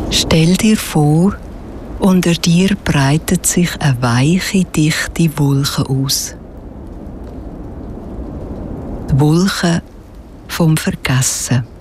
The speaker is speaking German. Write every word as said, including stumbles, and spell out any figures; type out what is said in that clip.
Stell dir vor, unter dir breitet sich eine weiche, dichte Wolke aus. Die Wolke vom Vergessen.